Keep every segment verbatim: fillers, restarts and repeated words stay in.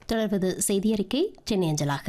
தொடர்வது செய்தியறிக்கை சென்னை அஞ்சலாக.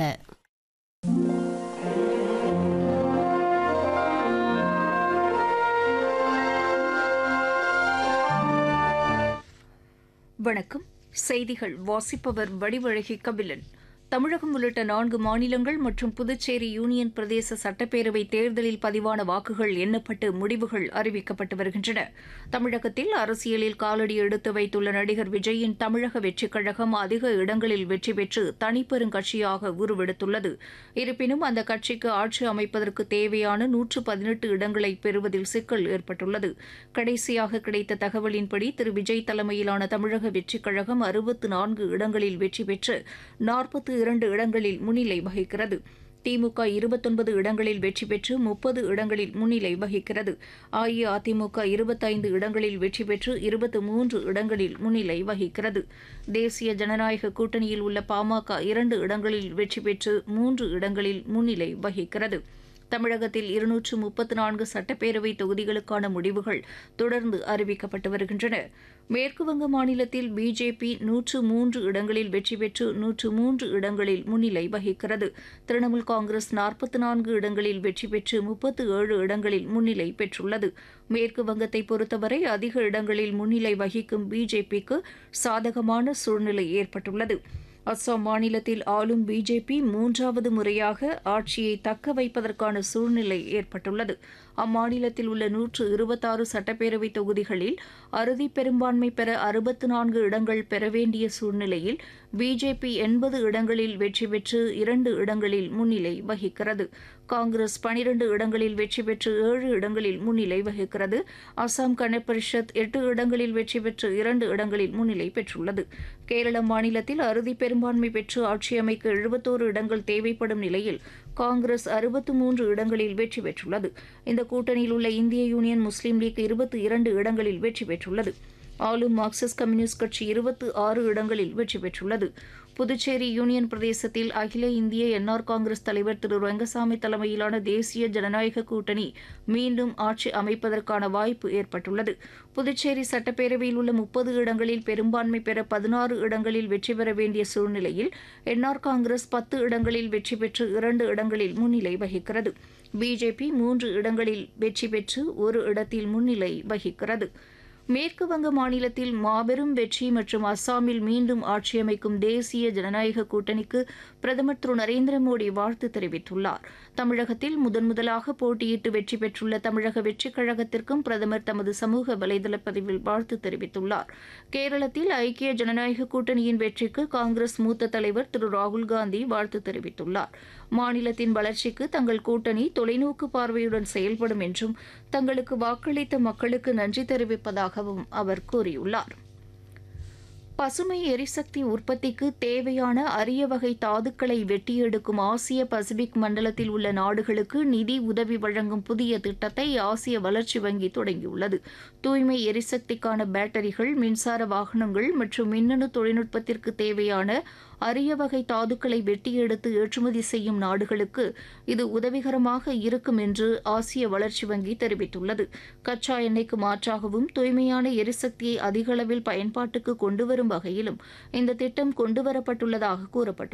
வணக்கம். செய்திகள் வாசிப்பவர் வடிவழகி கபிலன். தமிழகம் உள்ளிட்ட நான்கு மாநிலங்கள் மற்றும் புதுச்சேரி யூனியன் பிரதேச சட்டப்பேரவை தேர்தலில் பதிவான வாக்குகள் எண்ணப்பட்டு முடிவுகள் அறிவிக்கப்பட்டு வருகின்றன. தமிழகத்தில் அரசியலில் காலடி எடுத்து வைத்துள்ள நடிகர் விஜயின் தமிழக வெற்றிக் கழகம் அதிக இடங்களில் வெற்றி பெற்று தனிப்பெருங்கட்சியாக உருவெடுத்துள்ளது. இருப்பினும் அந்த கட்சிக்கு ஆட்சி அமைப்பதற்கு தேவையான நூற்று பதினெட்டு இடங்களை பெறுவதில் சிக்கல் ஏற்பட்டுள்ளது. கடைசியாக கிடைத்த தகவலின்படி திரு விஜய் தலைமையிலான தமிழக வெற்றிக் கழகம் அறுபத்து நான்கு இடங்களில் வெற்றி பெற்று நாற்பத்து இரண்டு இடங்களில் முன்னிலை வகிக்கிறது. திமுக இருபத்தொன்பது இடங்களில் வெற்றி பெற்று முப்பது இடங்களில் முன்னிலை வகிக்கிறது. அஇஅதிமுக இருபத்தைந்து இடங்களில் வெற்றி பெற்று இருபத்தி மூன்று இடங்களில் முன்னிலை வகிக்கிறது. தேசிய ஜனநாயக கூட்டணியில் உள்ள பாமக இரண்டு இடங்களில் வெற்றி பெற்று மூன்று இடங்களில் முன்னிலை வகிக்கிறது. தமிழகத்தில் இருநூற்று முப்பத்து நான்கு சட்டப்பேரவை தொகுதிகளுக்கான முடிவுகள் தொடர்ந்து அறிவிக்கப்பட்டு வருகின்றன. மேற்குவங்க மாநிலத்தில் பிஜேபி நூற்று மூன்று இடங்களில் வெற்றி பெற்று நூற்று மூன்று இடங்களில் முன்னிலை வகிக்கிறது. திரிணாமுல் காங்கிரஸ் நாற்பத்தி நான்கு இடங்களில் வெற்றி பெற்று முப்பத்து ஏழு இடங்களில் முன்னிலை பெற்றுள்ளது. மேற்கு வங்கத்தை பொறுத்தவரை அதிக இடங்களில் முன்னிலை வகிக்கும் பிஜேபிக்கு சாதகமான சூழ்நிலை ஏற்பட்டுள்ளது. அஸ்ஸாம் மாநிலத்தில் ஆளும் பிஜேபி மூன்றாவது முறையாக ஆட்சியை தக்க வைப்பதற்கான சூழ்நிலை ஏற்பட்டுள்ளது. அம்மாநிலத்தில் உள்ள நூற்று இருபத்தாறு சட்டப்பேரவை தொகுதிகளில் அறுதி பெரும்பான்மை பெற அறுபத்து நான்கு இடங்கள் பெற வேண்டிய சூழ்நிலையில் பிஜேபி எண்பது இடங்களில் வெற்றி பெற்று இரண்டு இடங்களில் முன்னிலை வகிக்கிறது. காங்கிரஸ் பனிரண்டு இடங்களில் வெற்றி பெற்று ஏழு இடங்களில் முன்னிலை வகிக்கிறது. அசாம் கணபரிஷத் எட்டு இடங்களில் வெற்றி பெற்று இரண்டு இடங்களில் முன்னிலை பெற்றுள்ளது. கேரள மாநிலத்தில் அறுதி பெரும்பான்மை பெற்று ஆட்சி அமைக்க எழுபத்தோரு இடங்கள் தேவைப்படும் நிலையில் காங்கிரஸ் அறுபத்து மூன்று இடங்களில் வெற்றி பெற்றுள்ளது. இந்த கூட்டணியில் உள்ள இந்திய யூனியன் முஸ்லீம் லீக் இருபத்தி இரண்டு இடங்களில் வெற்றி பெற்றுள்ளது. ஆளும் மார்க்சிஸ்ட் கம்யூனிஸ்ட் கட்சி இருபத்தி ஆறு இடங்களில் வெற்றி பெற்றுள்ளது. புதுச்சேரி யூனியன் பிரதேசத்தில் அகில இந்திய என்ஆர் காங்கிரஸ் தலைவர் திரு ரங்கசாமி தலைமையிலான தேசிய ஜனநாயக கூட்டணி மீண்டும் ஆட்சி அமைப்பதற்கான வாய்ப்பு ஏற்பட்டுள்ளது. புதுச்சேரி சட்டப்பேரவையில் உள்ள முப்பது இடங்களில் பெரும்பான்மை பெற பதினாறு இடங்களில் வெற்றி பெற வேண்டிய சூழ்நிலையில் என்ஆர் காங்கிரஸ் பத்து இடங்களில் வெற்றி பெற்று இரண்டு இடங்களில் முன்னிலை வகிக்கிறது. பிஜேபி மூன்று இடங்களில் வெற்றி பெற்று ஒரு இடத்தில் முன்னிலை வகிக்கிறது. மேற்கு வங்க மாநிலத்தில் மாபெரும் வெற்றி மற்றும் அஸ்ஸாமில் மீண்டும் ஆட்சி அமைக்கும் தேசிய ஜனநாயக கூட்டணிக்கு பிரதமர் திரு நரேந்திர மோடி வாழ்த்து தெரிவித்துள்ளார். தமிழகத்தில் முதன் முதலாக போட்டியிட்டு வெற்றி பெற்றுள்ள தமிழக வெற்றிக் கழகத்திற்கும் பிரதமர் தமது சமூக வலைதள பதிவில் வாழ்த்து தெரிவித்துள்ளார். கேரளத்தில் ஐக்கிய ஜனநாயக கூட்டணியின் வெற்றிக்கு காங்கிரஸ் மூத்த தலைவர் திரு ராகுல்காந்தி வாழ்த்து தெரிவித்துள்ளார். மாநிலத்தின் வளர்ச்சிக்கு தங்கள் கூட்டணி தொலைநோக்கு பார்வையுடன் செயல்படும் என்றும் தங்களுக்கு வாக்களித்த மக்களுக்கு நன்றி தெரிவிப்பதாகவும் அவர் கூறியுள்ளார். பசுமை எரிசக்தி உற்பத்திக்கு தேவையான அரிய வகை தாதுக்களை வெட்டியெடுக்கும் ஆசிய பசிபிக் மண்டலத்தில் உள்ள நாடுகளுக்கு நிதி உதவி வழங்கும் புதிய திட்டத்தை ஆசிய வளர்ச்சி வங்கி தொடங்கியுள்ளது. தூய்மை எரிசக்திக்கான பேட்டரிகள், மின்சார வாகனங்கள் மற்றும் மின்னணு தொழில்நுட்பத்திற்கு தேவையான அரிய வகை தாதுக்களை வெட்டியெடுத்து ஏற்றுமதி செய்யும் நாடுகளுக்கு இது உதவிகரமாக இருக்கும் என்று ஆசிய வளர்ச்சி வங்கி தெரிவித்துள்ளது. கச்சா எண்ணெய்க்கு மாற்றாகவும் தூய்மையான எரிசக்தியை அதிக அளவில் பயன்பாட்டுக்கு கொண்டுவரும் வகையிலும் இந்த திட்டம் கொண்டுவரப்பட்டுள்ளதாக கூறப்பட்டுள்ளது.